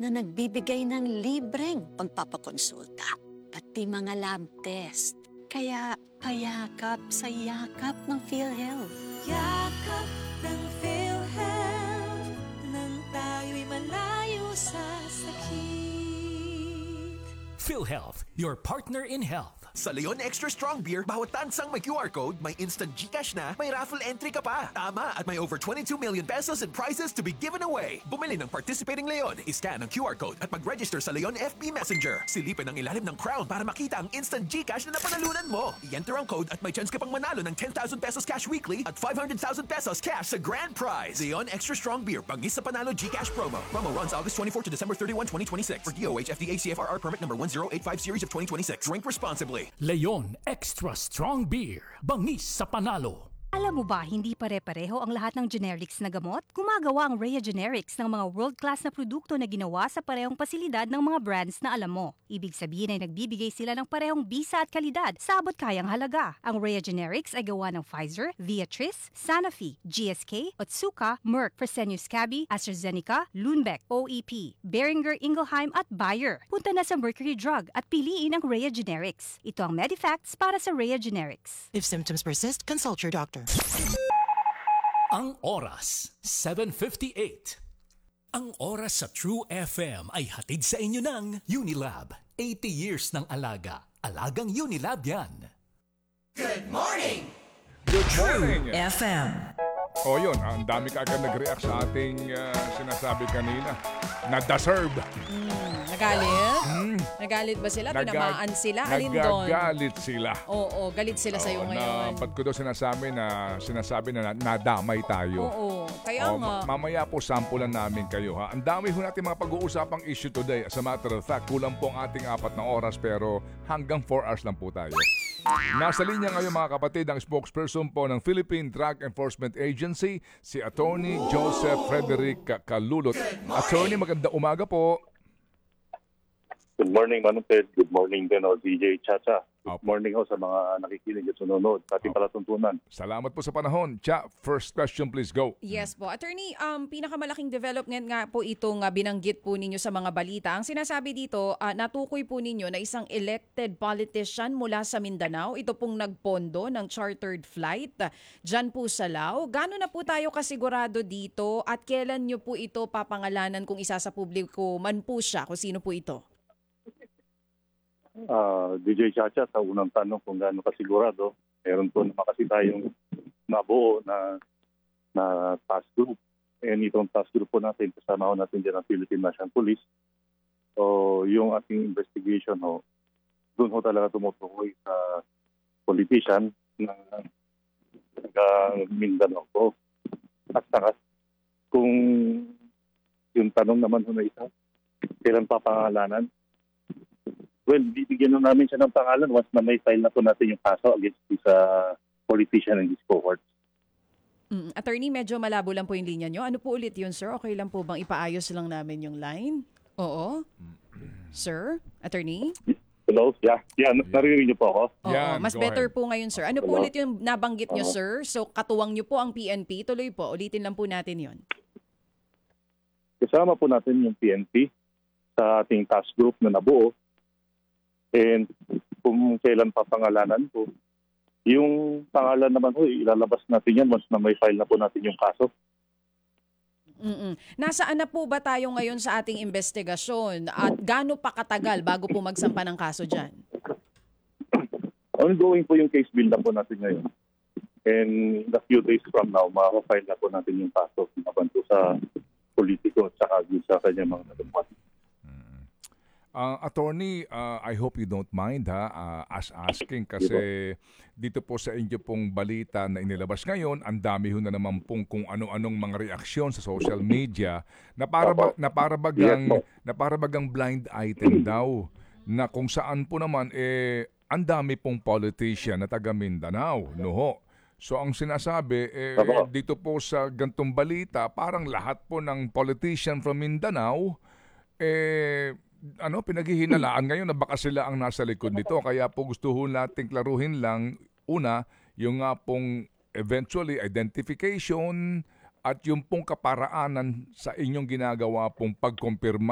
na nagbibigay ng libreng pagpapakonsulta, pati mga lab test. Kaya payakap sa yakap ng PhilHealth. Yakap ng PhilHealth, nang tayo'y malayo sa sakit. PhilHealth, your partner in health. Sa Leon Extra Strong Beer, bawat tansang may QR code, may instant GCash na, may raffle entry ka pa. Tama, at may over 22 million pesos in prizes to be given away. Bumili ng participating Leon, iscan ang QR code at mag-register sa Leon FB Messenger. Silipin ang ilalim ng crown para makita ang instant GCash na napanalunan mo. I-enter ang code at may chance ka pang manalo ng 10,000 pesos cash weekly at 500,000 pesos cash sa grand prize. Leon Extra Strong Beer, bangis sa panalo GCash promo. Promo runs August 24 to December 31, 2026. For DOH FDA CFRR permit number 1085 series of 2026. Drink responsibly. Leon Extra Strong Beer. Bangis sa panalo. Alam mo ba, hindi pare-pareho ang lahat ng generics na gamot? Gumagawa ang Rhea Generics ng mga world-class na produkto na ginawa sa parehong pasilidad ng mga brands na alam mo. Ibig sabihin ay nagbibigay sila ng parehong bisa at kalidad sa abot-kayang halaga. Ang Rhea Generics ay gawa ng Pfizer, Viatris, Sanofi, GSK, Otsuka, Merck, Fresenius Kabi, AstraZeneca, Lundbeck, OEP, Boehringer Ingelheim at Bayer. Punta na sa Mercury Drug at piliin ang Rhea Generics. Ito ang Medifacts para sa Rhea Generics. If symptoms persist, consult your doctor. Ang oras, 7:58. Ang oras sa True FM ay hatid sa inyo ng Unilab. 80 years ng alaga. Alagang Unilab yan. Good morning! Good morning! FM. O yun, ang dami ka agad nag-react sa ating sinasabi kanina. Na-deserve. Nagalit? Nagalit ba sila? Tinamaan sila? Alin doon? Nagagalit sila. Oo, galit sila sa'yo ngayon. Ba't ko daw sinasabi na nadamay tayo. Oo, kaya nga. Mamaya po sampulan namin kayo ha. Ang dami ho natin mga pag-uusapang issue today. As a matter of fact, kulang po ang ating 4 na oras pero hanggang 4 hours lang po tayo. Nasa linya ngayon mga kapatid ang spokesperson po ng Philippine Drug Enforcement Agency, si Attorney Joseph Frederick Calulot. Attorney, magandang umaga po. Good morning, Manong Ted. Good morning din, DJ Chacha. Good morning ho sa mga nakikinig at sununod sa ating palatuntunan. Salamat po sa panahon. Cha, first question please, go. Yes po. Attorney, pinakamalaking development nga po itong binanggit po ninyo sa mga balita. Ang sinasabi dito, natukoy po ninyo na isang elected politician mula sa Mindanao. Ito pong nagpondo ng chartered flight dyan po sa Lao. Gano'n na po tayo kasigurado dito at kailan nyo po ito papangalanan kung isa sa publiko man po siya? Kung sino po ito? DJ Chacha, sa unang tanong kung gaano kasigurado, meron po naman kasi tayong nabuo na task group. And itong task group po natin, kasama ho natin dyan ang Philippine National Police. So yung ating investigation doon ho talaga tumutukoy sa politician na Mindanao po. At saka kung yung tanong naman ho na isa, kailan papangalanan? Well, bibigyan na namin siya ng pangalan once na may file na po natin yung kaso against this politician and his cohorts. Attorney, medyo malabo lang po yung linya nyo. Ano po ulit yun, sir? Okay lang po bang ipaayos lang namin yung line? Oo. Sir? Attorney? Hello? Yeah, naririnig niyo po ako? Oo, mas better po ngayon, sir. Ano po ulit yung nabanggit nyo, sir? So, katuwang nyo po ang PNP. Tuloy po, ulitin lang po natin yun. Kasama po natin yung PNP sa ating task group na nabuo. And kung kailan papangalanan po, yung pangalan naman ilalabas natin yan once na may file na po natin yung kaso. Nasaan na po ba tayo ngayon sa ating investigasyon at gaano pa katagal bago po magsampa ng kaso dyan? Ongoing po yung case build up po natin ngayon. And in a few days from now, makaka-file na po natin yung kaso laban po sa politiko at saka sa kanyang mga nagawat. Attorney, I hope you don't mind asking kasi dito po sa inyo pong balita na inilabas ngayon, ang dami ho na naman pong kung ano-anong mga reaksyon sa social media na para bagang blind item daw na kung saan po naman ang dami pong politician na taga Mindanao, no? So ang sinasabi dito po sa gantong balita, parang lahat po ng politician from Mindanao pinaghihinalaan ngayon na baka sila ang nasa likod nito. Kaya po gusto ho nating klaruhin lang, una, yung nga pong eventually identification at yung pong kaparaanan sa inyong ginagawa pong pagkumpirma